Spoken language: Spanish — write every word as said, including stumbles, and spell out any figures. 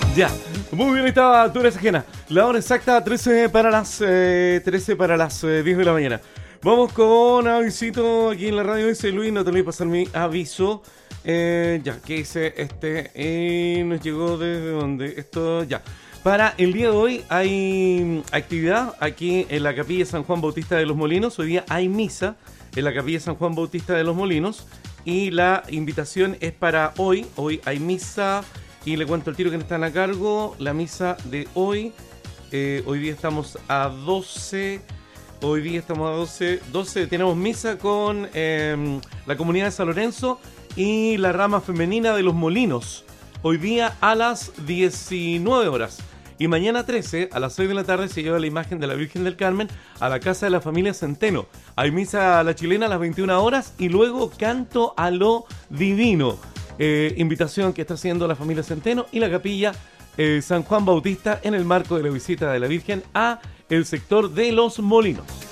Ya, muy bien, estaba tú eres ajena. La hora exacta, trece para las eh, trece para las eh, diez de la mañana. Vamos con avisito aquí en la radio. Dice Luis, no te olvides pasar mi aviso. Eh, ya, ¿qué dice este? Eh, nos llegó desde donde esto, ya. Para el día de hoy hay actividad aquí en la Capilla San Juan Bautista de los Molinos. Hoy día hay misa en la Capilla San Juan Bautista de los Molinos. Y la invitación es para hoy. Hoy hay misa. Y le cuento el tiro que están a cargo. La misa de hoy. Eh, hoy día estamos a doce. Hoy día estamos a doce. doce tenemos misa con eh, la comunidad de San Lorenzo y la rama femenina de los Molinos. Hoy día a las diecinueve horas. Y mañana trece, a las seis de la tarde, se lleva la imagen de la Virgen del Carmen a la casa de la familia Centeno. Hay misa a la chilena a las veintiuna horas y luego canto a lo divino. Eh, invitación que está haciendo la familia Centeno y la capilla eh, San Juan Bautista en el marco de la visita de la Virgen a el sector de los Molinos.